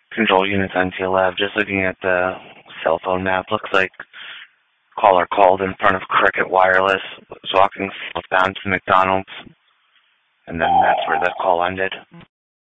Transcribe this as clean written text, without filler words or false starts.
Control units NT Lab. Just looking at the cell phone map. Looks like caller called in front of Cricket Wireless, was walking southbound to McDonald's, and then that's where the call ended.